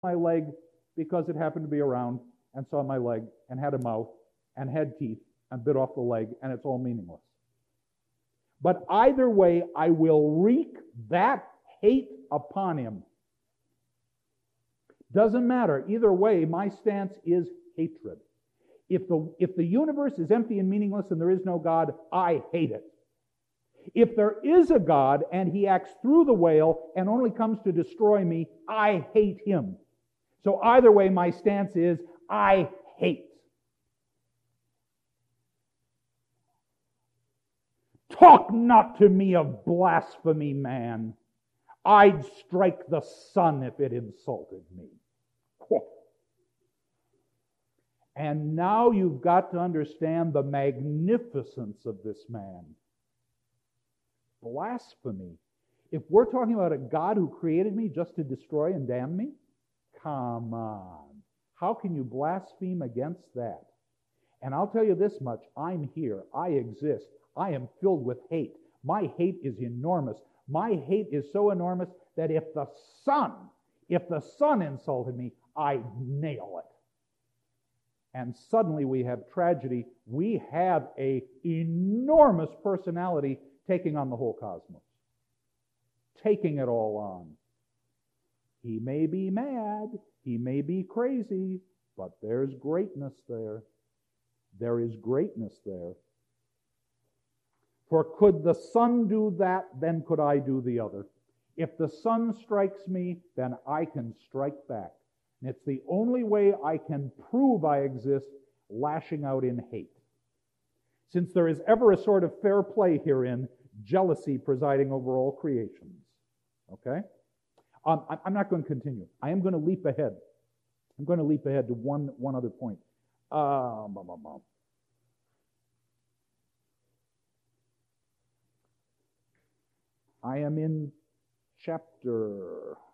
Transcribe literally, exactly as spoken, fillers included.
my leg because it happened to be around and saw my leg and had a mouth and had teeth and bit off the leg, and it's all meaningless. But either way, I will wreak that hate upon him. Doesn't matter. Either way, my stance is hatred. If the, if the universe is empty and meaningless and there is no God, I hate it. If there is a God and he acts through the whale and only comes to destroy me, I hate him. So either way, my stance is, I hate. Talk not to me of blasphemy, man. I'd strike the sun if it insulted me. And now you've got to understand the magnificence of this man. Blasphemy. If we're talking about a God who created me just to destroy and damn me, come on. How can you blaspheme against that? And I'll tell you this much, I'm here, I exist, I am filled with hate. My hate is enormous. My hate is so enormous that if the sun, if the sun insulted me, I'd nail it. And suddenly we have tragedy. We have an enormous personality taking on the whole cosmos. Taking it all on. He may be mad, he may be crazy, but there's greatness there. There is greatness there. For could the sun do that, then could I do the other. If the sun strikes me, then I can strike back. And it's the only way I can prove I exist, lashing out in hate. Since there is ever a sort of fair play herein, jealousy presiding over all creations. Okay? Um, I'm not going to continue. I am going to leap ahead. I'm going to leap ahead to one, one other point. Uh, bum, bum, bum. I am in chapter